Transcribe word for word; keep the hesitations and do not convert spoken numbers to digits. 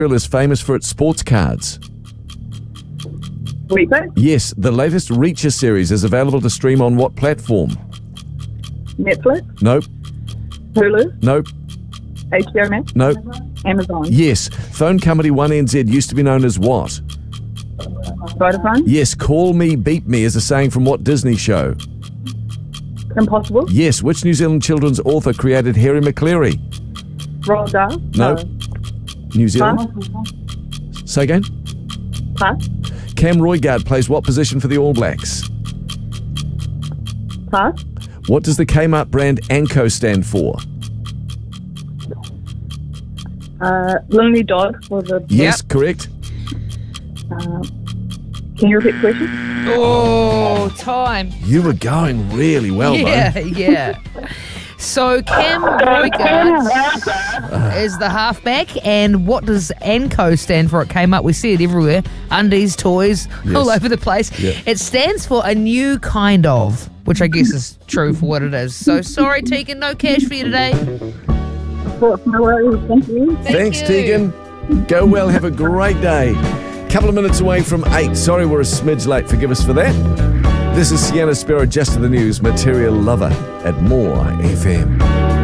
is famous for its sports cards? Repo, Yes. The latest Reacher series is available to stream on what platform? Netflix, Nope. Hulu, Nope. H B O Max, Nope. Amazon, Yes. Phone company one N Z used to be known as what? Vodafone, Yes. Call me, beat me is a saying from what Disney show? Impossible, Yes. Which New Zealand children's author created Harry McCleary? Roald Dahl, No. New Zealand? Pass, Say again? pass, Cam Roigard plays what position for the All Blacks? pass, What does the Kmart brand Anko stand for? uh, Lonely Dog for the, Yes, correct. uh, can you repeat the question? Oh, time. You were going really well, Yeah, though. yeah. So Cam Roigard is the halfback, and what does ANCO stand for? It came up, we see it everywhere. Undies, toys, Yes. all over the place. Yeah. It stands for a new kind of, which I guess is true for what it is. So sorry, Tegan, no cash for you today. No worries, thank you. Thank Thanks, you. Tegan. Go well. Have a great day. Couple of minutes away from eight. Sorry we're a smidge late. Forgive us for that. This is Sienna Sparrow, Just to the News, Material Lover at More F M.